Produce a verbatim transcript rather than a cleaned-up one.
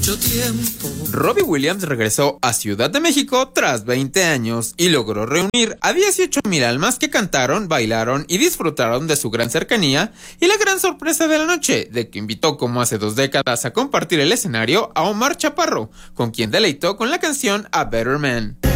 mucho tiempo. Robbie Williams regresó a Ciudad de México tras veinte años y logró reunir a dieciocho mil almas que cantaron, bailaron y disfrutaron de su gran cercanía y la gran sorpresa de la noche, de que invitó como hace dos décadas a compartir el escenario a Omar Chaparro, con quien deleitó con la canción A Better Man.